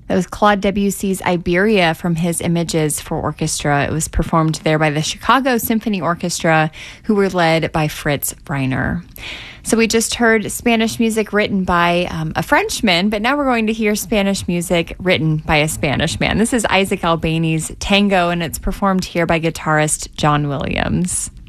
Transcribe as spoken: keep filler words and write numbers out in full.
That was Claude Debussy's Iberia from his Images for Orchestra. It was performed there by the Chicago Symphony Orchestra, who were led by Fritz Reiner. So we just heard Spanish music written by um, a Frenchman, but now we're going to hear Spanish music written by a Spanish man. This is Isaac Albeni's Tango, and it's performed here by guitarist John Williams.